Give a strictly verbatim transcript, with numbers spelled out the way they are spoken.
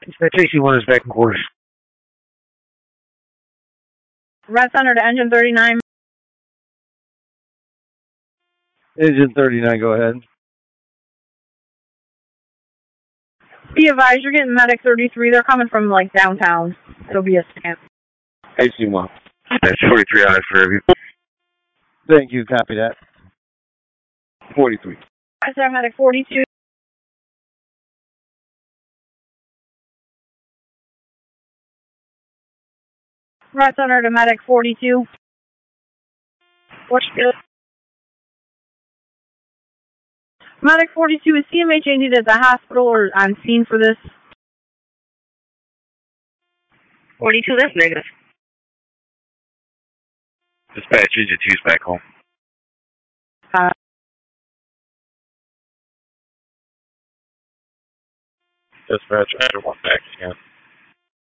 Tracy one is back in quarters. Red Center to engine thirty-nine. Engine thirty-nine, go ahead. Be advised, you're getting medic thirty-three. They're coming from, like, downtown. It'll be a scan. A C one. That's forty-three eyes for you. Thank you, copy that. forty-three. Red Center medic forty-two. Red Center to medic forty-two. What's good? Medic forty-two, is C M H needed at the hospital or on scene for this? forty-two, that's negative. Dispatch, engine two's back home. Uh, Dispatch, engine one back again.